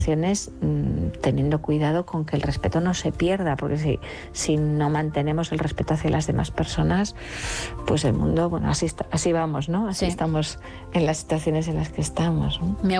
teniendo cuidado con que el respeto no se pierda, porque si no mantenemos el respeto hacia las demás personas, pues el mundo, bueno, así vamos, ¿no? Así estamos en las situaciones en las que estamos, ¿no?